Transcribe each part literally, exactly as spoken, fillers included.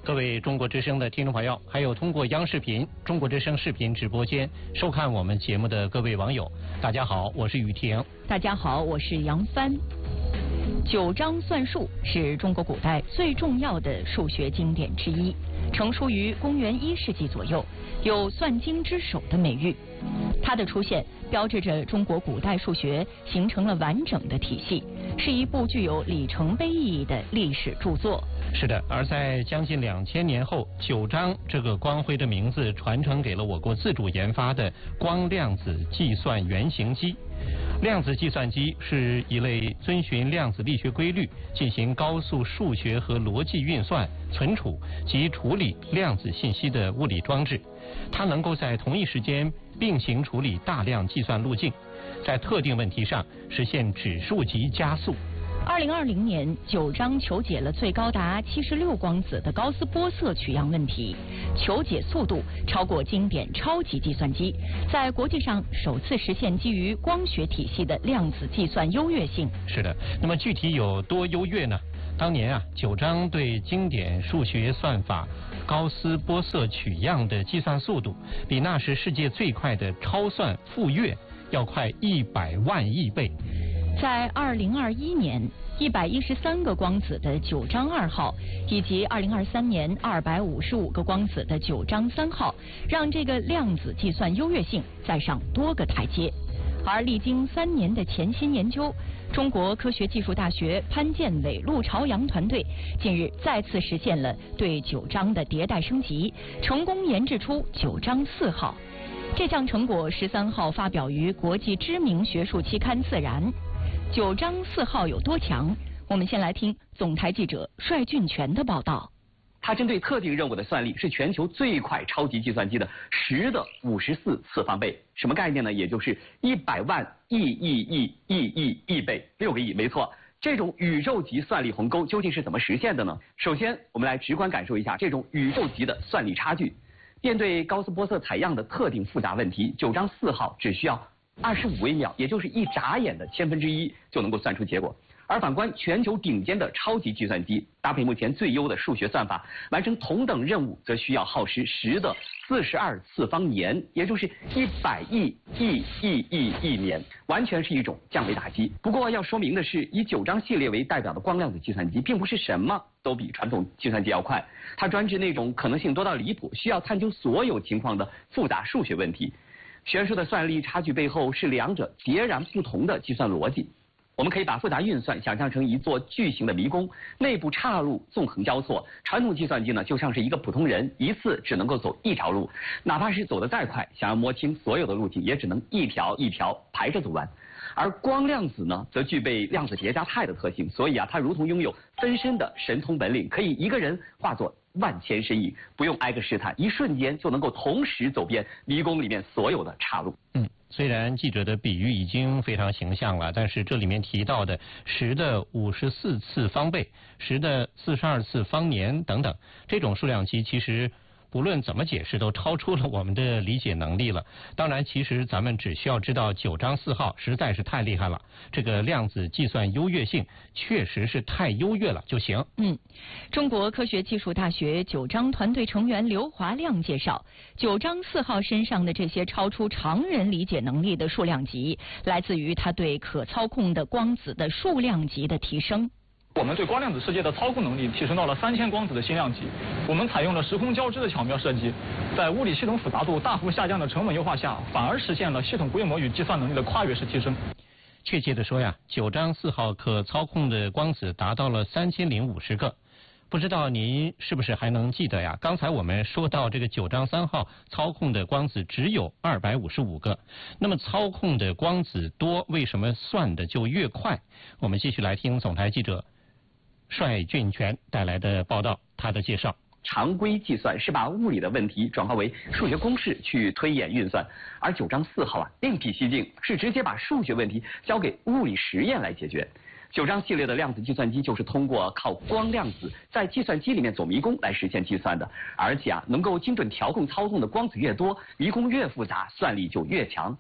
各位中国之声的听众朋友，还有通过央视频、中国之声视频直播间收看我们节目的各位网友，大家好，我是雨婷。 大家好，我是杨帆。九章算术是中国古代最重要的数学经典之一，成书于公元一世纪左右，有算经之首的美誉。它的出现标志着中国古代数学形成了完整的体系，是一部具有里程碑意义的历史著作。 是的，而在将近两千年后，九章这个光辉的名字传承给了我国自主研发的光量子计算原型机。量子计算机是一类遵循量子力学规律进行高速数学和逻辑运算、存储及处理量子信息的物理装置。它能够在同一时间并行处理大量计算路径，在特定问题上实现指数级加速。 二零二零年，九章求解了最高达七十六光子的高斯波色取样问题，求解速度超过经典超级计算机，在国际上首次实现基于光学体系的量子计算优越性。 是的，那么具体有多优越呢？当年啊，九章对经典数学算法高斯波色取样的计算速度，比那时世界最快的超算傅说要快一百万亿倍。 在二零二一年，一百一十三个光子的九章二号，以及二零二三年二百五十五个光子的九章三号，让这个量子计算优越性再上多个台阶。而历经三年的潜心研究，中国科学技术大学潘建伟、陆朝阳团队近日再次实现了对九章的迭代升级，成功研制出九章四号。这项成果十三号发表于国际知名学术期刊《自然》。九章四号有多强？我们先来听总台记者帅俊全的报道。 它针对特定任务的算力是全球最快超级计算机的十的五十四次方倍。什么概念呢？也就是一百万亿亿亿亿亿亿倍，六个亿，没错。这种宇宙级算力鸿沟究竟是怎么实现的呢？首先，我们来直观感受一下这种宇宙级的算力差距。面对高斯波色采样的特定复杂问题，九章四号只需要二十五微秒，也就是一眨眼的千分之一就能够算出结果。而反观全球顶尖的超级计算机，搭配目前最优的数学算法，完成同等任务则需要耗时十的四十二次方年，也就是一百亿亿亿亿亿年，完全是一种降维打击。不过要说明的是，以九章系列为代表的光量子计算机，并不是什么都比传统计算机要快，它专治那种可能性多到离谱、需要探究所有情况的复杂数学问题。悬殊的算力差距背后是两者截然不同的计算逻辑。我们可以把复杂运算想象成一座巨型的迷宫，内部岔路纵横交错。传统计算机呢，就像是一个普通人，一次只能够走一条路，哪怕是走得再快，想要摸清所有的路径，也只能一条一条排着走完。而光量子呢，则具备量子叠加态的特性，所以啊，它如同拥有分身的神通本领，可以一个人化作万千身影，不用挨个试探，一瞬间就能够同时走遍迷宫里面所有的岔路。 嗯，虽然记者的比喻已经非常形象了，但是这里面提到的十的五十四次方倍、十的四十二次方年等等，这种数量级其实不论怎么解释都超出了我们的理解能力了。当然，其实咱们只需要知道九章四号实在是太厉害了，这个量子计算优越性确实是太优越了就行。 嗯，中国科学技术大学九章团队成员刘华亮介绍，九章四号身上的这些超出常人理解能力的数量级，来自于它对可操控的光子的数量级的提升。 我们对光量子世界的操控能力提升到了三千光子的新量级。我们采用了时空交织的巧妙设计，在物理系统复杂度大幅下降的成本优化下，反而实现了系统规模与计算能力的跨越式提升。 确切的说呀，九章四号可操控的光子达到了三千零五十个。不知道您是不是还能记得呀？刚才我们说到这个九章三号操控的光子只有二百五十五个，那么操控的光子多，为什么算的就越快？我们继续来听总台记者帅俊全带来的报道，他的介绍。 常规计算是把物理的问题转化为数学公式去推演运算，而九章四号啊另辟蹊径，是直接把数学问题交给物理实验来解决。九章系列的量子计算机就是通过靠光量子在计算机里面走迷宫来实现计算的，而且啊能够精准调控操纵的光子越多，迷宫越复杂，算力就越强。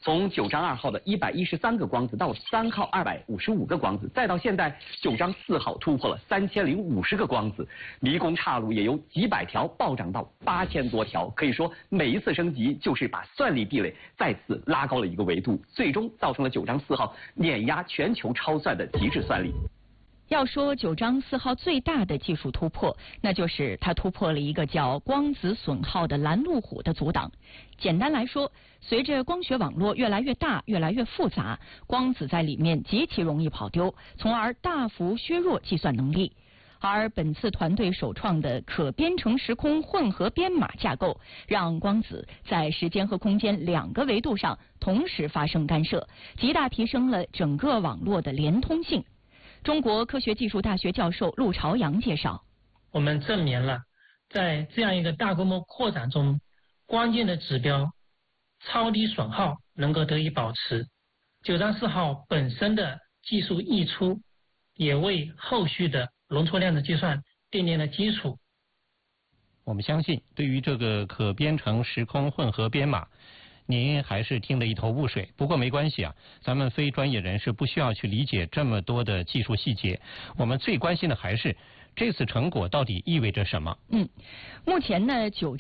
从九章二号的一百一十三个光子到三号二百五十五个光子，再到现在九章四号突破了三千零五十个光子，迷宫岔路也由几百条暴涨到八千多条。可以说，每一次升级就是把算力壁垒再次拉高了一个维度，最终造成了九章四号碾压全球超算的极致算力。 要说九章四号最大的技术突破，那就是它突破了一个叫光子损耗的拦路虎的阻挡。简单来说，随着光学网络越来越大、越来越复杂，光子在里面极其容易跑丢，从而大幅削弱计算能力。而本次团队首创的可编程时空混合编码架构，让光子在时间和空间两个维度上同时发生干涉，极大提升了整个网络的连通性。中国科学技术大学教授陆朝阳介绍， 我们证明了在这样一个大规模扩展中，关键的指标超低损耗能够得以保持。九章四号本身的技术溢出，也为后续的容错量子计算奠定了基础。 我们相信，对于这个可编程时空混合编码，您还是听得一头雾水。不过没关系啊，咱们非专业人士不需要去理解这么多的技术细节，我们最关心的还是这次成果到底意味着什么。 嗯，目前呢，九